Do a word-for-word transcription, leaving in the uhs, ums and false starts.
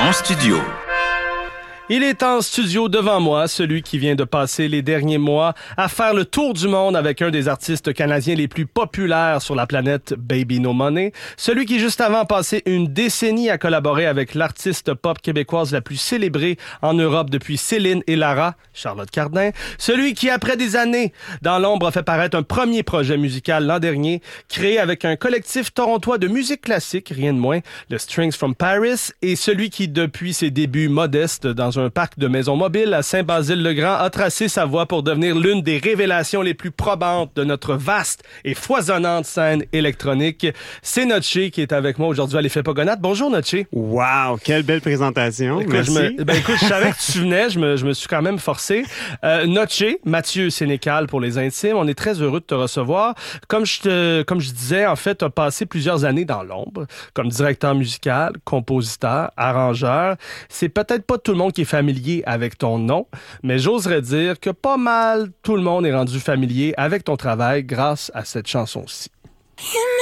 En studio. Il est en studio devant moi, celui qui vient de passer les derniers mois à faire le tour du monde avec un des artistes canadiens les plus populaires sur la planète, Baby No Money. Celui qui, juste avant, a passé une décennie à collaborer avec l'artiste pop québécoise la plus célébrée en Europe depuis Céline et Lara, Charlotte Cardin. Celui qui, après des années dans l'ombre, a fait paraître un premier projet musical l'an dernier, créé avec un collectif torontois de musique classique, rien de moins, le Strings from Paris. Et celui qui, depuis ses débuts modestes dans un parc de maisons mobiles à Saint-Basile-le-Grand, a tracé sa voie pour devenir l'une des révélations les plus probantes de notre vaste et foisonnante scène électronique. C'est Notche qui est avec moi aujourd'hui à l'Effet Pogonade. Bonjour Notche. Wow, quelle belle présentation. Écoute, Merci. Je me, ben écoute, je savais que tu venais, je me, je me suis quand même forcé. Euh, Notche, Mathieu Sénécal pour les intimes, on est très heureux de te recevoir. Comme je te, comme je disais, en fait, tu as passé plusieurs années dans l'ombre, comme directeur musical, compositeur, arrangeur. C'est peut-être pas tout le monde qui est familier avec ton nom, mais j'oserais dire que pas mal tout le monde est rendu familier avec ton travail grâce à cette chanson-ci.